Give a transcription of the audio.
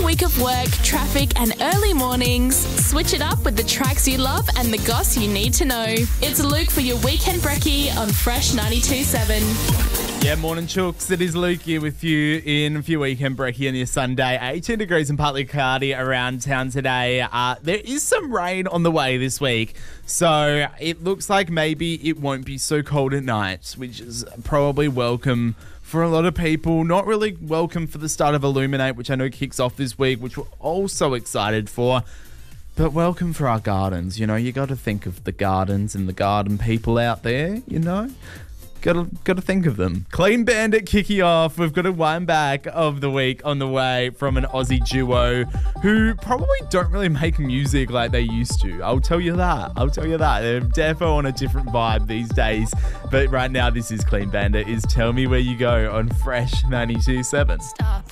week of work, traffic and early mornings, switch it up with the tracks you love and the goss you need to know. It's Luke for your Weekend Brekkie on Fresh 92.7. Yeah, morning chooks. It is Luke here with you in for your Weekend Brekkie on your Sunday. 18 degrees and partly cloudy around town today. There is some rain on the way this week, so it looks like maybe it won't be so cold at night, which is probably welcome for a lot of people. Not really welcome for the start of Illuminate, which I know kicks off this week, which we're all so excited for. But welcome for our gardens. You know, you got to think of the gardens and the garden people out there, you know. Got to think of them. Clean Bandit kicking off. We've got a one back of the week on the way from an Aussie duo who probably don't really make music like they used to. I'll tell you that. They're defo on a different vibe these days. But right now, this is Clean Bandit. Is Tell Me Where You Go on Fresh 92.7.